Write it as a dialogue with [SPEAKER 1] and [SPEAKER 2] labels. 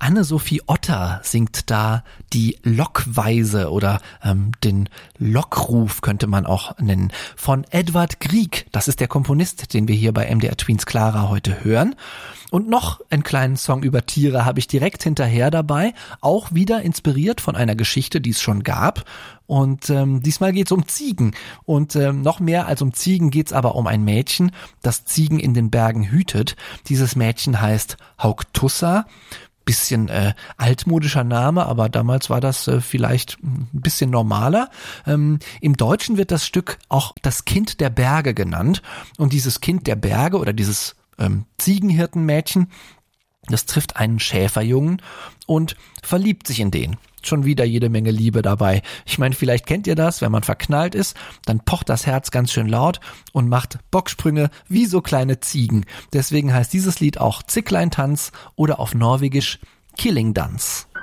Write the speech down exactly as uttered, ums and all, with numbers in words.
[SPEAKER 1] Anne-Sophie Otter singt da die Lockweise oder ähm, den Lockruf könnte man auch nennen, von Edward Grieg. Das ist der Komponist, den wir hier bei M D R Tweens Clara heute hören. Und noch einen kleinen Song über Tiere habe ich direkt hinterher dabei, auch wieder inspiriert von einer Geschichte, die es schon gab. Und ähm, diesmal geht es um Ziegen. Und ähm, noch mehr als um Ziegen geht es aber um ein Mädchen, das Ziegen in den Bergen hütet. Dieses Mädchen heißt Haugtussa. Bisschen äh, altmodischer Name, aber damals war das äh, vielleicht ein bisschen normaler. Ähm, im Deutschen wird das Stück auch das Kind der Berge genannt. Und dieses Kind der Berge oder dieses ähm, Ziegenhirtenmädchen, das trifft einen Schäferjungen und verliebt sich in den. Schon wieder jede Menge Liebe dabei. Ich meine, vielleicht kennt ihr das, wenn man verknallt ist, dann pocht das Herz ganz schön laut und macht Bocksprünge wie so kleine Ziegen. Deswegen heißt dieses Lied auch Zicklein Tanz oder auf Norwegisch Killing Dance.